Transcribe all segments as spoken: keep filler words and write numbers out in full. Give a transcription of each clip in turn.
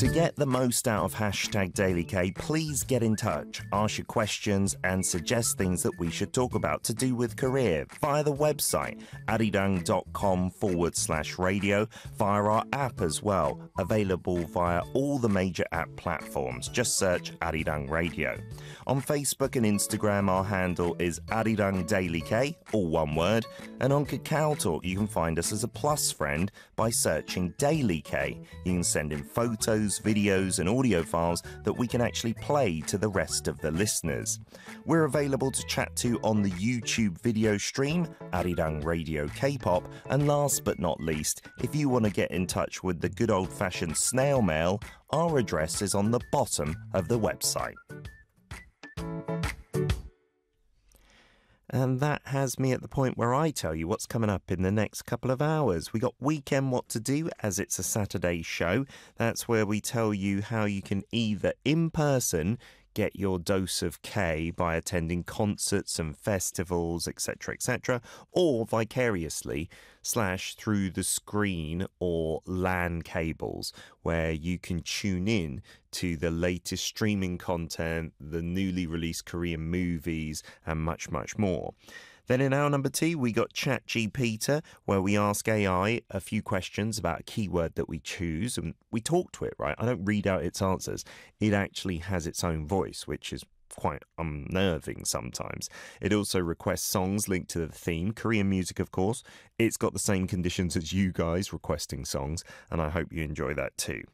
To get the most out of hashtag Daily K, please get in touch, ask your questions and suggest things that we should talk about to do with career via the website arirang.com forward slash radio, via our app as well, available via all the major app platforms. Just search Arirang Radio. On Facebook and Instagram, our handle is Arirang Daily K, all one word, and on Kakao Talk you can find us as a plus friend by searching Daily K. You can send in photos, videos and audio files that we can actually play to the rest of the listeners. We're available to chat to on the YouTube video stream, Arirang Radio K-pop, and last but not least, if you want to get in touch with the good old-fashioned snail mail, our address is on the bottom of the website. And that has me at the point where I tell you what's coming up in the next couple of hours. We got Weekend What to Do, as it's a Saturday show. That's where we tell you how you can either in person get your dose of K by attending concerts and festivals, et cetera, et cetera, or vicariously slash through the screen or LAN cables, where you can tune in to the latest streaming content, the newly released Korean movies, and much, much more. Then in hour number two, we got ChatGPT, where we ask A I a few questions about a keyword that we choose, and we talk to it, right? I don't read out its answers. It actually has its own voice, which is quite unnerving sometimes. It also requests songs linked to the theme, Korean music, of course. It's got the same conditions as you guys requesting songs, and I hope you enjoy that too.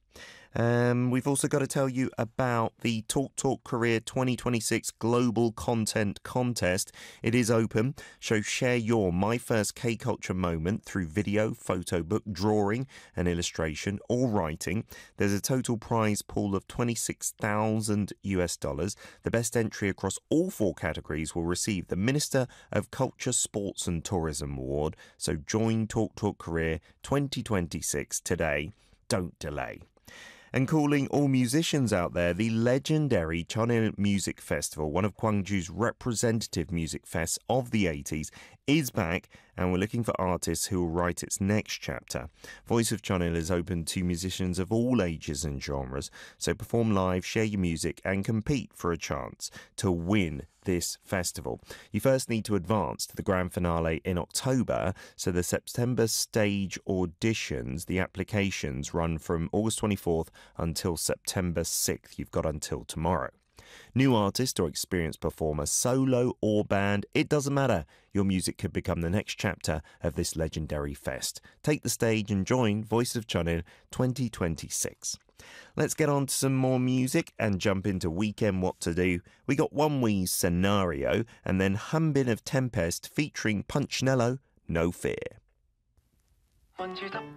Um, we've also got to tell you about the Talk Talk Career twenty twenty-six Global Content Contest. It is open, so share your My First K-Culture moment through video, photo book, drawing and illustration, or writing. There's a total prize pool of twenty-six thousand US dollars. The best entry across all four categories will receive the Minister of Culture, Sports and Tourism Award. So join Talk Talk Career twenty twenty-six today. Don't delay. And calling all musicians out there, the legendary Cheonil Music Festival, one of Gwangju's representative music fests of the eighties, is back, and we're looking for artists who will write its next chapter. Voice of Cheonil is open to musicians of all ages and genres, so perform live, share your music, and compete for a chance to win this festival. You first need to advance to the grand finale in October, so the September stage auditions, the applications run from August twenty-fourth until September sixth. You've got until tomorrow. New artist or experienced performer, solo or band, it doesn't matter. Your music could become the next chapter of this legendary fest. Take the stage and join Voice of Cheonil twenty twenty-six. Let's get on to some more music and jump into Weekend What to Do. We got One Wee's Scenario, and then Hanbin of Tempest featuring Punchnello, No Fear. 먼지덕